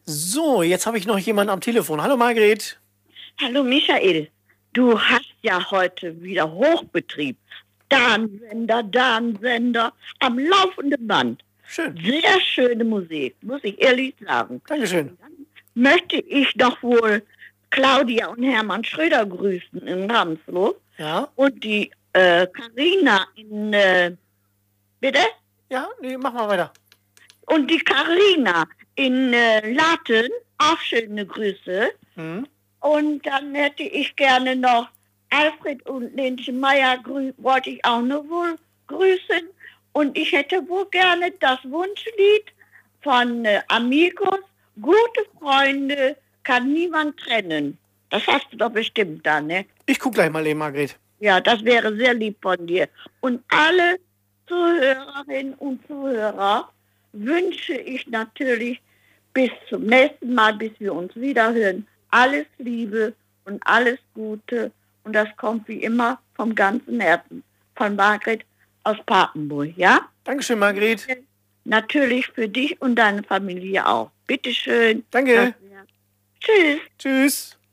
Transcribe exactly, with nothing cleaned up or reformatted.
So, jetzt habe ich noch jemanden am Telefon. Hallo Margret. Hallo Michael, du hast ja heute wieder Hochbetrieb. Dansender, Dansender, am laufenden Band. Schön. Sehr schöne Musik, muss ich ehrlich sagen. Dankeschön. Möchte ich doch wohl Claudia und Hermann Schröder grüßen in Ramslow. Ja? Und die äh, Carina in, äh, bitte? Ja, nee, mach mal weiter. Und die Carina in äh, Laten, auch schöne Grüße. Mhm. Und dann hätte ich gerne noch Alfred und Lenchen Meyer, grü- wollte ich auch noch wohl grüßen. Und ich hätte wohl gerne das Wunschlied von äh, Amigos, gute Freunde kann niemand trennen. Das hast du doch bestimmt da, ne? Ich guck gleich mal eben, Margret. Ja, das wäre sehr lieb von dir. Und alle Zuhörerinnen und Zuhörer wünsche ich natürlich bis zum nächsten Mal, bis wir uns wiederhören, alles Liebe und alles Gute. Und das kommt wie immer vom ganzen Herzen. Von Margret aus Papenburg, ja? Dankeschön, Margret. Natürlich für dich und deine Familie auch. Bitteschön. Danke. Tschüss. Tschüss.